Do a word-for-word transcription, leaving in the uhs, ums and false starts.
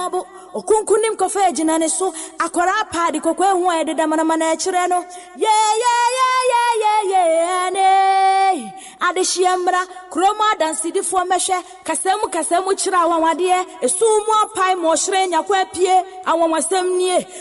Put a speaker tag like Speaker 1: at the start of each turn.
Speaker 1: abo okunkunim kofa ejina ne so akwara paadi kokwe hu ayede damanama na ekire no ye ye ye ye ye ye ne adehyiamra kroma dansidifo mehwe kasem kasem kira awawade esu mu apai mo hire nyakwa pie awonwasem nie